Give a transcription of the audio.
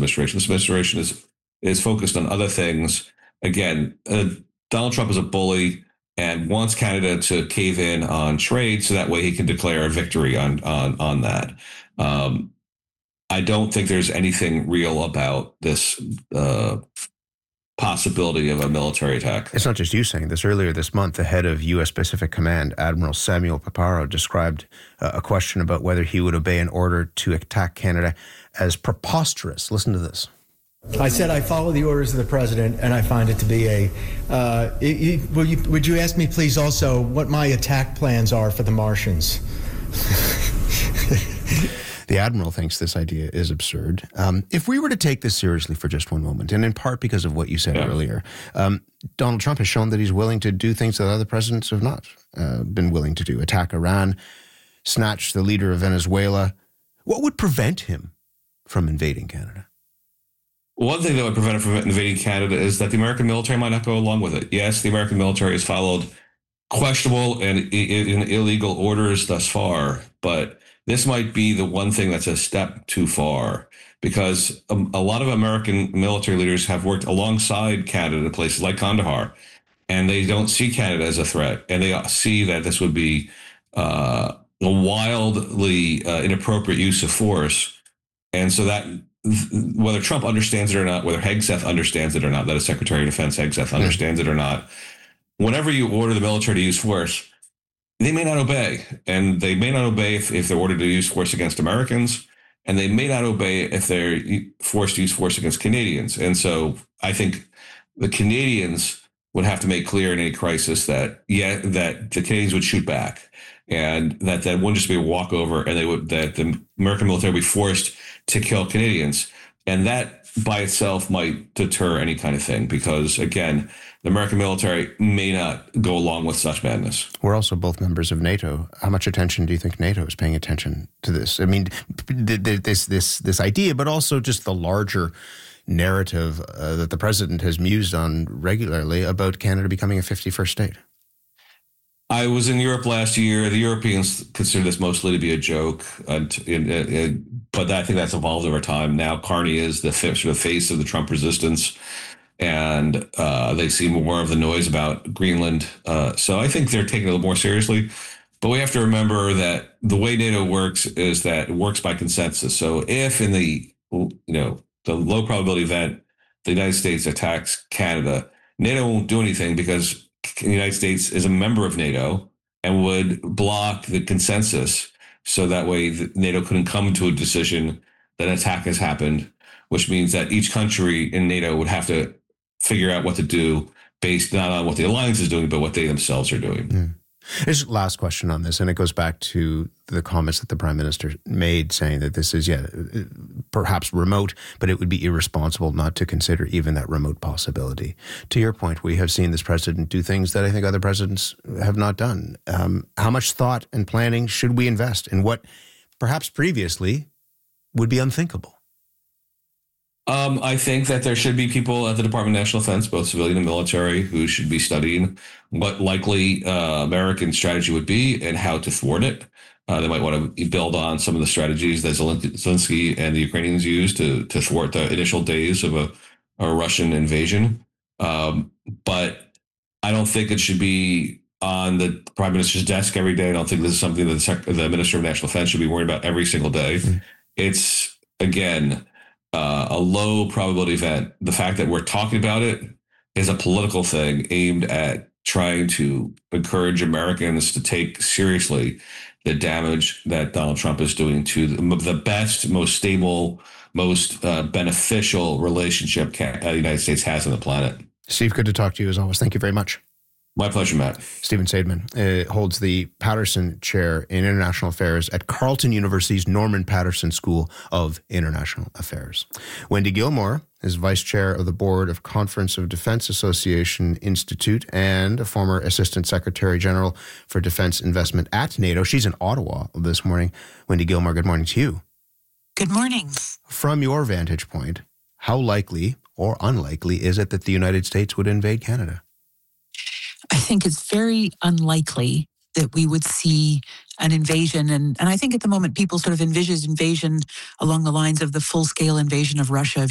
administration. This administration is focused on other things. Again, Donald Trump is a bully and wants Canada to cave in on trade so that way he can declare a victory on that. I don't think there's anything real about this possibility of a military attack. It's not just you saying this. Earlier this month, the head of U.S. Pacific Command, Admiral Samuel Paparo, described a question about whether he would obey an order to attack Canada as preposterous. Listen to this. I said I follow the orders of the president, and I find it to be would you ask me, please, also what my attack plans are for the Martians? The Admiral thinks this idea is absurd. If we were to take this seriously for just one moment, and in part because of what you said earlier, Donald Trump has shown that he's willing to do things that other presidents have not been willing to do. Attack Iran, snatch the leader of Venezuela. What would prevent him from invading Canada? One thing that would prevent him from invading Canada is that the American military might not go along with it. Yes, the American military has followed questionable and illegal orders thus far, but this might be the one thing that's a step too far, because a lot of American military leaders have worked alongside Canada in places like Kandahar, and they don't see Canada as a threat, and they see that this would be a wildly inappropriate use of force. And so that whether Trump understands it or not, whether Hegseth understands it or not, that is Secretary of Defense Hegseth understands it or not, whenever you order the military to use force, they may not obey. And they may not obey if they're ordered to use force against Americans, and they may not obey if they're forced to use force against Canadians. And so I think the Canadians would have to make clear in any crisis that the Canadians would shoot back, and that wouldn't just be a walkover, and that the American military would be forced to kill Canadians. And that by itself might deter any kind of thing, because again, the American military may not go along with such madness. We're also both members of NATO. How much attention do you think NATO is paying attention to this? I mean, this idea, but also just the larger narrative that the president has mused on regularly about Canada becoming a 51st state. I was in Europe last year. The Europeans consider this mostly to be a joke, but I think that's evolved over time. Now Carney is the sort of face of the Trump resistance, and they see more of the noise about Greenland. So I think they're taking it a little more seriously. But we have to remember that the way NATO works is that it works by consensus. So if in the low probability event the United States attacks Canada, NATO won't do anything because the United States is a member of NATO and would block the consensus. So that way NATO couldn't come to a decision that an attack has happened, which means that each country in NATO would have to figure out what to do based not on what the alliance is doing, but what they themselves are doing. Mm. There's last question on this, and it goes back to the comments that the Prime Minister made saying that this is, perhaps remote, but it would be irresponsible not to consider even that remote possibility. To your point, we have seen this president do things that I think other presidents have not done. How much thought and planning should we invest in what perhaps previously would be unthinkable? I think that there should be people at the Department of National Defense, both civilian and military, who should be studying what likely American strategy would be and how to thwart it. They might want to build on some of the strategies that Zelensky and the Ukrainians used to thwart the initial days of a Russian invasion. But I don't think it should be on the Prime Minister's desk every day. I don't think this is something that the Minister of National Defense should be worried about every single day. Mm-hmm. It's, again, a low probability event. The fact that we're talking about it is a political thing aimed at trying to encourage Americans to take seriously the damage that Donald Trump is doing to the best, most stable, most beneficial relationship the United States has on the planet. Steve, good to talk to you as always. Thank you very much. My pleasure, Matt. Stephen Saidman holds the Patterson Chair in International Affairs at Carleton University's Norman Patterson School of International Affairs. Wendy Gilmore is Vice Chair of the Board of Conference of Defense Association Institute and a former Assistant Secretary General for Defense Investment at NATO. She's in Ottawa this morning. Wendy Gilmore, good morning to you. Good morning. From your vantage point, how likely or unlikely is it that the United States would invade Canada? I think it's very unlikely that we would see an invasion. And I think at the moment people sort of envisage invasion along the lines of the full-scale invasion of Russia of